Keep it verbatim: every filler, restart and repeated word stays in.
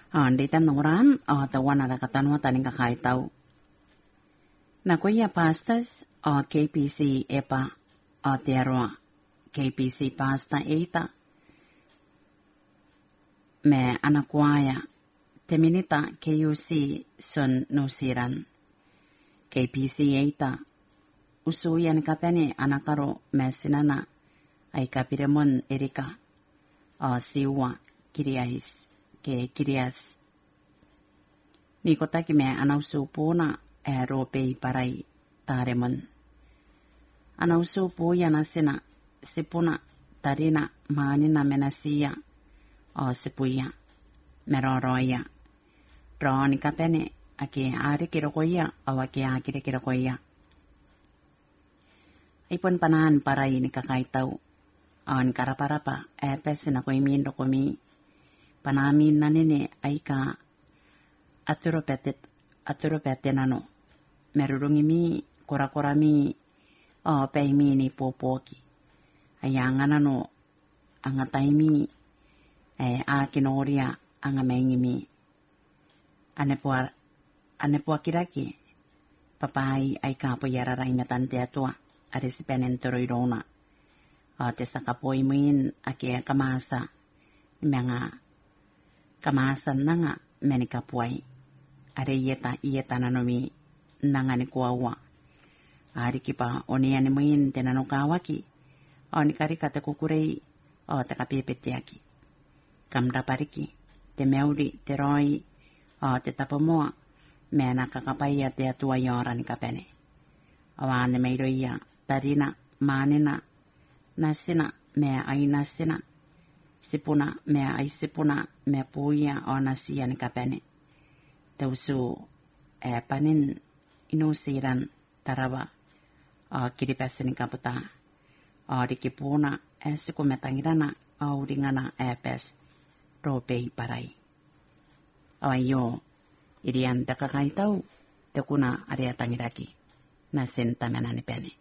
Andi tan noran o tawan ada katanwa taning kakai tau. Na kuya pastas o K P C epa o tiarwa K P C pasta eita me anakuaya teminita K U C sun nusiran K P C eita usuyan kapene anakaro me sinana ay kapiremon erika o siwa kiriais ke kirias nikotaki me anausupuna e ropei parai taremon anausupu yana sina sipuna tarina manina menasia o sipuya meroroya roni kapene ake ari kirokoya o ake akire kirokoya ipon panan parai ni kakaitau on karaparapa e pesina ko imin dokomi panamin nanene aika aturopetet aturopetenano merurungi mi kora-kora mi o peimi ni popoki ayangana no angatai mi e akinoria angamengi mi anepua anepua kiraki papai aika po yarara imetante atua aresipenen toroirona o testa kapoimin ake kamasa menga kamasa nanga menikapuai are yeta yeta nanomi nanga ni kuawa ari kipa oniani muin tenano kawaki oni karika te kukurei o te kapipetiaki kamda pariki te meuri te roi o te tapamoa mena kakapaya te atua yora ni kapene awane meiroia tarina manina nasina me ai nasina sipuna me ai sipuna me puia o nasia ni kapene tausu e panin inusiran taraba o kiripesini kaputa o rikipuna e sikumetangirana o ringana e pes ropei parai o ayo irian takakaitau tekuna ariatangiraki nasin tamenani pene